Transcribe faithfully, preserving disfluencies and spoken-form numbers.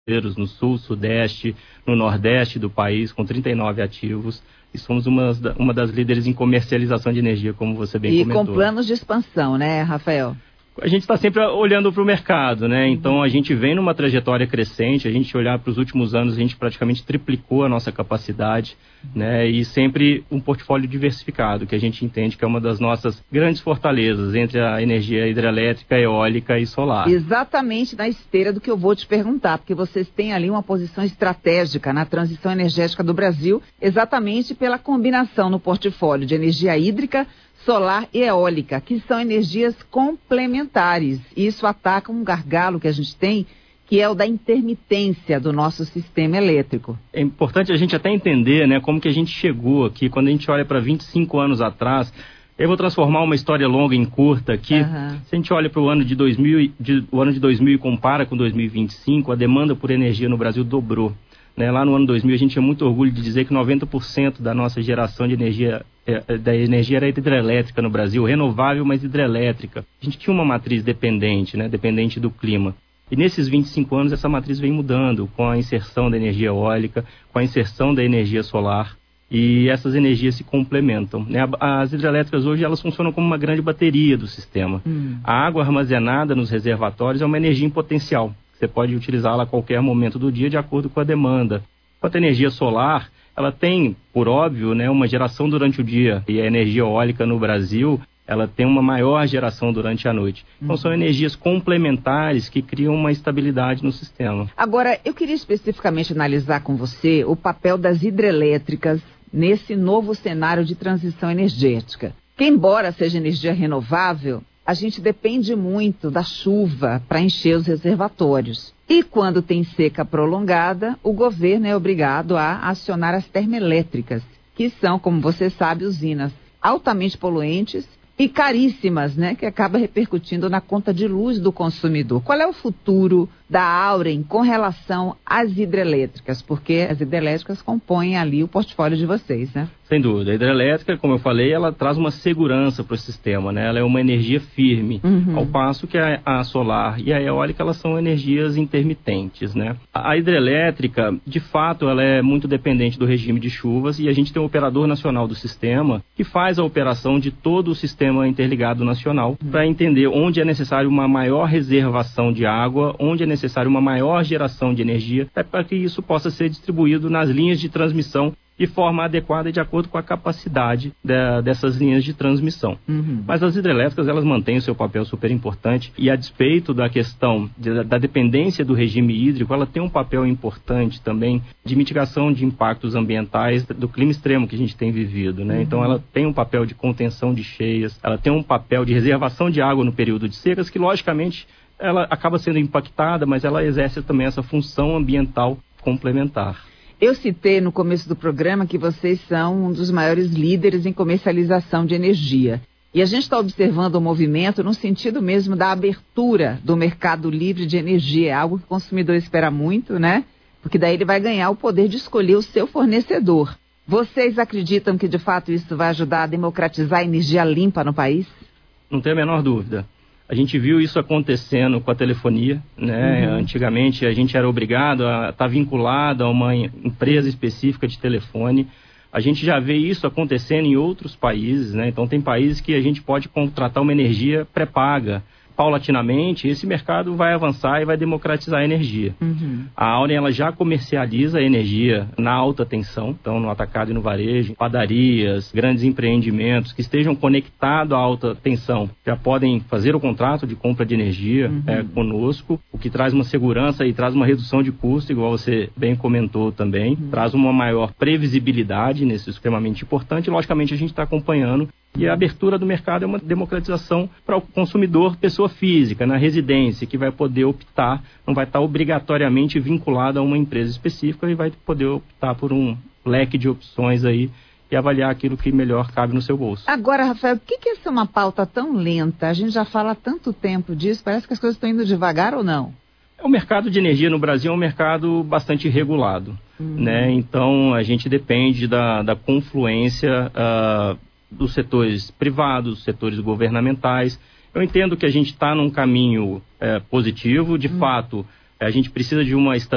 no sul, sudeste, no nordeste do país, com trinta e nove ativos. E somos uma, uma das líderes em comercialização de energia, como você bem e comentou. E com planos de expansão, né, Rafael? A gente está sempre olhando para o mercado, né? Então a gente vem numa trajetória crescente. A gente olhar para os últimos anos, a gente praticamente triplicou a nossa capacidade, né? E sempre um portfólio diversificado, que a gente entende que é uma das nossas grandes fortalezas entre a energia hidrelétrica, eólica e solar. Exatamente na esteira do que eu vou te perguntar, porque vocês têm ali uma posição estratégica na transição energética do Brasil, exatamente pela combinação no portfólio de energia hídrica, solar e eólica, que são energias complementares. Isso ataca um gargalo que a gente tem, que é o da intermitência do nosso sistema elétrico. É importante a gente até entender, né, como que a gente chegou aqui. Quando a gente olha para vinte e cinco anos atrás, eu vou transformar uma história longa em curta aqui. Uhum. Se a gente olha para o ano de dois mil, de, o ano de dois mil e compara com dois mil e vinte e cinco, a demanda por energia no Brasil dobrou. Né, lá no ano dois mil, a gente tinha muito orgulho de dizer que noventa por cento da nossa geração de energia, é, da energia era hidrelétrica no Brasil, renovável, mas hidrelétrica. A gente tinha uma matriz dependente, né, dependente do clima. E nesses vinte e cinco anos, essa matriz vem mudando com a inserção da energia eólica, com a inserção da energia solar. E essas energias se complementam, né? As hidrelétricas hoje elas funcionam como uma grande bateria do sistema. Hum. A água armazenada nos reservatórios é uma energia em potencial. Você pode utilizá-la a qualquer momento do dia de acordo com a demanda. Quanto à energia solar, ela tem, por óbvio, né, uma geração durante o dia. E a energia eólica no Brasil, ela tem uma maior geração durante a noite. Então, são energias complementares que criam uma estabilidade no sistema. Agora, eu queria especificamente analisar com você o papel das hidrelétricas nesse novo cenário de transição energética. Que, embora seja energia renovável, a gente depende muito da chuva para encher os reservatórios. E quando tem seca prolongada, o governo é obrigado a acionar as termoelétricas, que são, como você sabe, usinas altamente poluentes e caríssimas, né, que acaba repercutindo na conta de luz do consumidor. Qual é o futuro da Auren com relação às hidrelétricas? Porque as hidrelétricas compõem ali o portfólio de vocês, né? Sem dúvida. A hidrelétrica, como eu falei, ela traz uma segurança para o sistema, né? Ela é uma energia firme, uhum. Ao passo que a, a solar e a eólica, elas são energias intermitentes, né? A, a hidrelétrica, de fato, ela é muito dependente do regime de chuvas e a gente tem um operador nacional do sistema que faz a operação de todo o sistema interligado nacional uhum. para entender onde é necessário uma maior reservação de água, onde é necessário uma maior geração de energia, para que isso possa ser distribuído nas linhas de transmissão de forma adequada e de acordo com a capacidade de, dessas linhas de transmissão. Uhum. Mas as hidrelétricas, elas mantêm o seu papel super importante e a despeito da questão de, da dependência do regime hídrico, ela tem um papel importante também de mitigação de impactos ambientais do clima extremo que a gente tem vivido, né? Uhum. Então ela tem um papel de contenção de cheias, ela tem um papel de reservação de água no período de secas que, logicamente, ela acaba sendo impactada, mas ela exerce também essa função ambiental complementar. Eu citei no começo do programa que vocês são um dos maiores líderes em comercialização de energia. E a gente está observando o movimento no sentido mesmo da abertura do mercado livre de energia. É algo que o consumidor espera muito, né? Porque daí ele vai ganhar o poder de escolher o seu fornecedor. Vocês acreditam que de fato isso vai ajudar a democratizar a energia limpa no país? Não tem a menor dúvida. A gente viu isso acontecendo com a telefonia, né? Uhum. Antigamente a gente era obrigado a estar vinculado a uma empresa específica de telefone. A gente já vê isso acontecendo em outros países, né? Então tem países que a gente pode contratar uma energia pré-paga. Paulatinamente, esse mercado vai avançar e vai democratizar a energia. Uhum. A Auren, ela já comercializa a energia na alta tensão, então no atacado e no varejo, padarias, grandes empreendimentos que estejam conectados à alta tensão, já podem fazer o contrato de compra de energia uhum. é, conosco, o que traz uma segurança e traz uma redução de custo, igual você bem comentou também, uhum. traz uma maior previsibilidade nesse extremamente importante, e logicamente a gente está acompanhando. E a abertura do mercado é uma democratização para o consumidor, pessoa física, na residência, que vai poder optar, não vai estar obrigatoriamente vinculado a uma empresa específica e vai poder optar por um leque de opções aí e avaliar aquilo que melhor cabe no seu bolso. Agora, Rafael, por que, que essa é uma pauta tão lenta? A gente já fala há tanto tempo disso, parece que as coisas estão indo devagar ou não? O mercado de energia no Brasil é um mercado bastante regulado, uhum. né? Então, a gente depende da, da confluência uh, dos setores privados, setores governamentais. Eu entendo que a gente está num caminho é, positivo. De hum. fato, a gente precisa de uma estabilidade